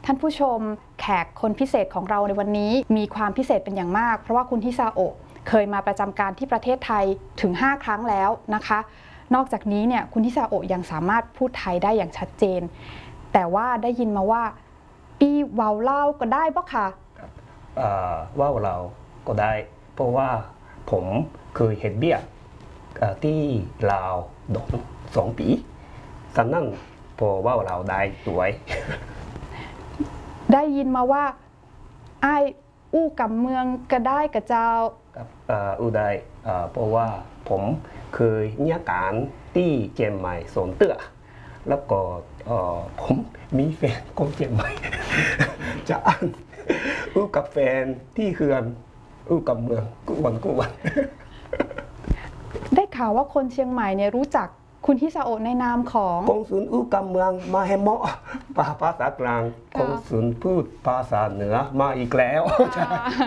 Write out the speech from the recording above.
ท่านผู้ชมแขกคนพิเศษของเราในวันนี้มีความพิเศษเป็นอย่างมากเพราะว่าคุณฮิซาโอะเคยมาประจำการที่ประเทศไทยถึง5ครั้งแล้วนะคะนอกจากนี้เนี่ยคุณฮิซาโอะยังสามารถพูดไทยได้อย่างชัดเจนแต่ว่าได้ยินมาว่าปีวาวเล่าก็ได้ปะคะว่าวเราก็ได้เพราะว่าผมเคยเห็นเบี้ยที่ลาว2 ปีฉะนั้นพอว่าวเราได้ด้วยได้ยินมาว่าไอ้อู้กับเมืองก็ได้กับเจ้าอู้ได้เพราะว่าผมเคยเนี่ยการที่เจียงใหม่สวนเตื้อแล้วก็ผมมีแฟนคนเจียงใหม่ จะอ่านอู้กับแฟนที่เฮือนอู้กับเมืองกุวันได้ข่าวว่าคนเชียงใหม่เนี่ยรู้จักคุณฮิซาโอะในนามของกงสุนอู้กับเมืองมาให้เหมาะภาษากลางกงสุนพูดภาษาเหนือมาอีกแล้ว